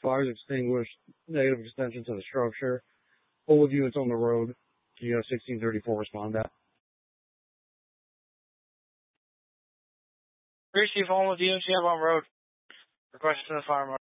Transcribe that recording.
Fires extinguished. Negative extension to the structure. All of units on the road. You have 1634 respond that. Receive all of the units you have on road. Request to the fire marshal.